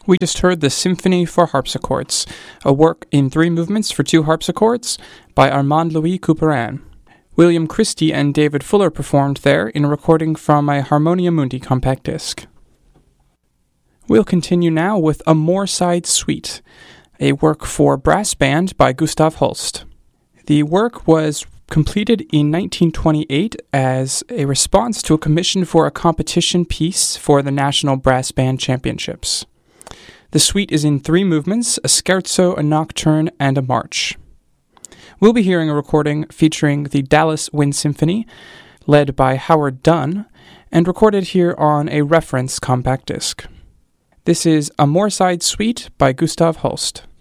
We just heard the Symphony for Harpsichords, a work in 3 movements for 2 harpsichords by Armand Louis Couperin. William Christie and David Fuller performed there in a recording from a Harmonia Mundi compact disc. We'll continue now with A Moorside Suite, a work for brass band by Gustav Holst. The work was completed in 1928 as a response to a commission for a competition piece for the National Brass Band Championships. The suite is in 3 movements, a scherzo, a nocturne, and a march. We'll be hearing a recording featuring the Dallas Wind Symphony, led by Howard Dunn, and recorded here on a reference compact disc. This is A Moorside Suite by Gustav Holst.